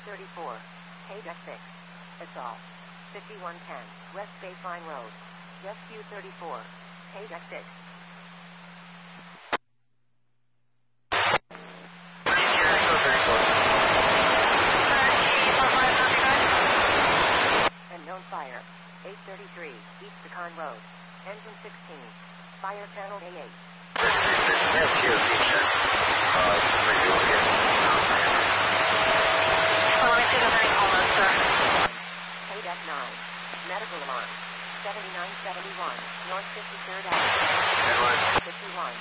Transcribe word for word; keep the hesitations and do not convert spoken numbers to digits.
thirty-four. K-Deck six. Assault. fifty-one ten. West Baseline Road. Rescue thirty-four. K-Deck six. Unknown fire. eight thirty-three. East Pecan Road. Engine sixteen. Fire channel A eight. K-Deck nine. Medical alarm. seventy-nine seventy-one. North fifty-third Avenue. fifty-one.